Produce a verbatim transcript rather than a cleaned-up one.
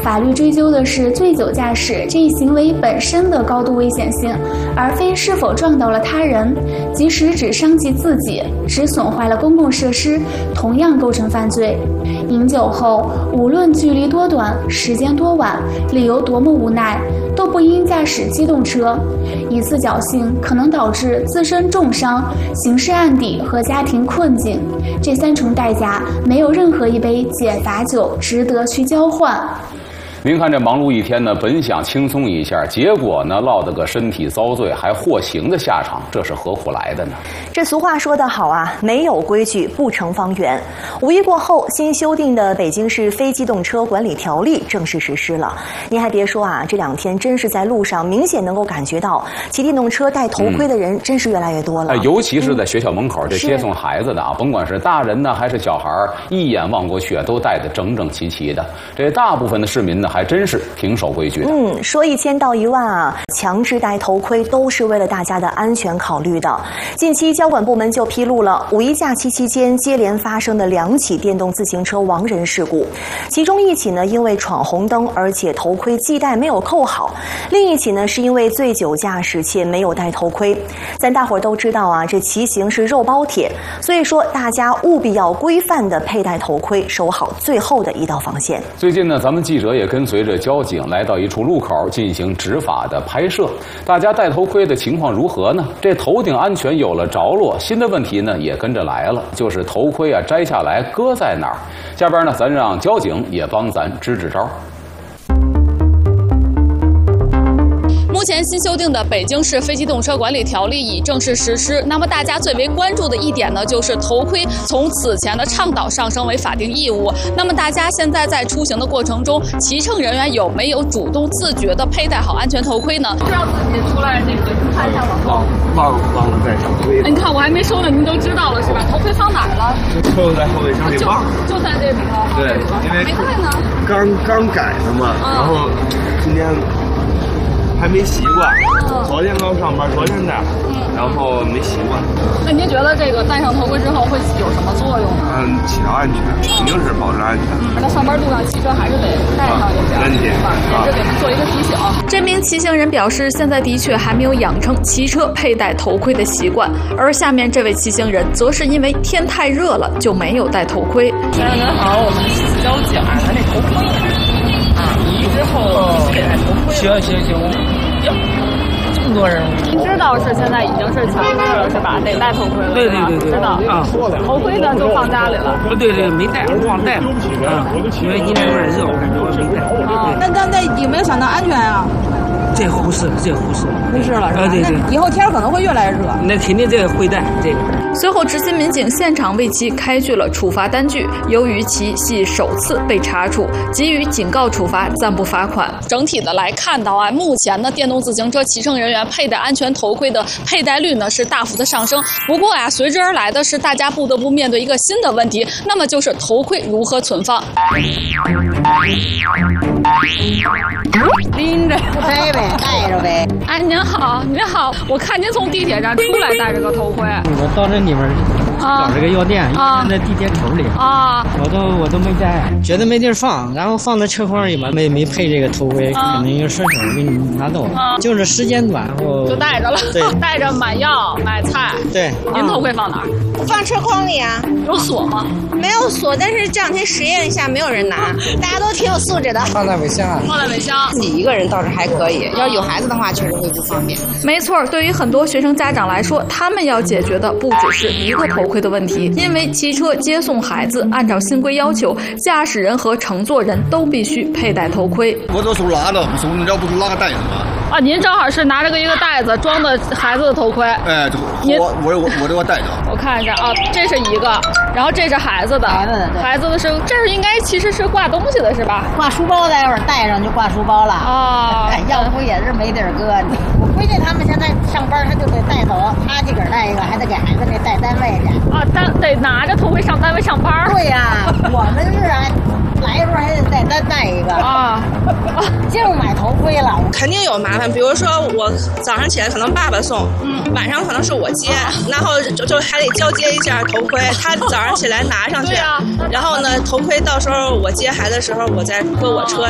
法律追究的是醉酒驾驶这一行为本身的高度危险性，而非是否撞到了他人。即使只伤及自己，只损坏了公共设施，同样构成犯罪。饮酒后，无论距离多短，时间多晚，理由多么无奈，都不应驾驶机动车。一次侥幸可能导致自身重伤、刑事案底和家庭困境，这三重代价，没有任何一杯解罚酒值得去交换。 您看这忙碌一天呢，本想轻松一下，结果呢落得个身体遭罪还获刑的下场，这是何苦来的呢？ 这俗话说得好啊，没有规矩不成方圆。五一过后，新修订的《北京市非机动车管理条例》正式实施了。您还别说啊，这两天真是在路上明显能够感觉到，骑电动车戴头盔的人真是越来越多了。 嗯、尤其是在学校门口这接送孩子的啊，甭管是大人呢还是小孩，一眼望过去都戴得整整齐齐的。这大部分的市民呢，还真是挺守规矩的。 嗯，说一千道一万啊，强制戴头盔都是为了大家的安全考虑的。近期交管部门就披露了五一假期期间接连发生的两起电动自行车亡人事故，其中一起呢因为闯红灯，而且头盔系带没有扣好；另一起呢是因为醉酒驾驶且没有戴头盔。咱大伙儿都知道啊，这骑行是肉包铁，所以说大家务必要规范的佩戴头盔，守好最后的一道防线。 最近呢，咱们记者也跟随着交警来到一处路口进行执法的拍摄，大家戴头盔的情况如何呢？这头顶安全有了着落，新的问题呢也跟着来了，就是头盔啊摘下来搁在哪儿？下边呢，咱让交警也帮咱支支招。 目前新修订的《北京市非机动车管理条例》已正式实施。那么大家最为关注的一点呢，就是头盔从此前的倡导上升为法定义务。那么大家现在在出行的过程中，骑乘人员有没有主动自觉地佩戴好安全头盔呢？知道自己出来这个看一下往后。 忘忘了戴头盔。 你看我还没说呢，您都知道了是吧？头盔放哪儿了？ 就在后备箱里忘了。 就在这里头。 对，因为没戴呢。 刚刚改的嘛，然后今天还没习惯。昨天刚上班，昨天戴，然后没习惯。 那您觉得这个戴上头盔之后会有什么作用呢？ 嗯，起到安全，肯定是保证安全。 那上班路上骑车还是得戴上一点， 问题啊，也是给您做一个提醒。 这名骑行人表示，现在的确还没有养成骑车佩戴头盔的习惯，而下面这位骑行人则是因为天太热了就没有戴头盔。 先生您好，我们交检他那头盔啊，你之后得戴头盔。行行行，哟，这么多人。 您知道是现在已经是强制了是吧？得戴头盔了。 对对对对， 知道啊。 头盔呢就放家里了。 不对对，没戴，忘戴了。啊，因为今天有点热，我感觉我没戴。 啊，那那那有没有想到安全啊？ 这忽视了，这忽视了， 忽视了是吧？ 啊，对对。 以后天可能会越来越热。 那肯定这个会戴这个。 随后，执勤民警现场为其开具了处罚单据。由于其系首次被查处，给予警告处罚，暂不罚款。 整体的来看到啊，目前呢，电动自行车骑乘人员佩戴安全头盔的佩戴率呢是大幅的上升。不过呀、啊，随之而来的是大家不得不面对一个新的问题，那么就是头盔如何存放。 拎着背呗，带着呗。 哎，您好，您好，我看您从地铁站出来戴着个头盔。 我到这里面找这个药店， 啊， 在地铁口里啊， 我都我都没戴，觉得没地儿放，然后放在车筐里吧，没没配这个头盔， 啊、 可能就顺手给你拿走了。啊、就是时间短，后就带着了。 对， 带着买药买菜。 对， 您头盔放哪儿？ 放车筐里啊。 有锁吗？ 没有锁，但是这两天实验一下，没有人拿，大家都挺有素质的。 放在尾箱。 放在尾箱。 自己一个人倒是还可以，要有孩子的话，确实会不方便。 没错，对于很多学生家长来说，他们要解决的不只是一个头盔的问题，因为骑车接送孩子，按照新规要求，驾驶人和乘坐人都必须佩戴头盔。 我这手拉着，手你要不是拉个袋子吗？ 啊，您正好是拿着个一个袋子装的孩子的头盔。 哎，我我我我这个袋子。 我看一下啊，这是一个，然后这是孩子的， 孩子的， 孩子的是这是应该其实是挂东西的是吧？ 挂书包，待会儿带上就挂书包了啊。 哎，要不也是没地儿搁。我规定他们现在上班他就得带走，他自个儿带一个，还得给孩子给带单位去。 啊，单得拿着头盔上单位上班。 对呀、啊，我们是啊。来的时候还得再单带一个啊，就买头盔了。 肯定有麻烦，比如说我早上起来可能爸爸送，嗯，晚上可能是我接，然后就就还得交接一下头盔，他早上起来拿上去，啊、然后呢头盔到时候我接孩子的时候我再搁我车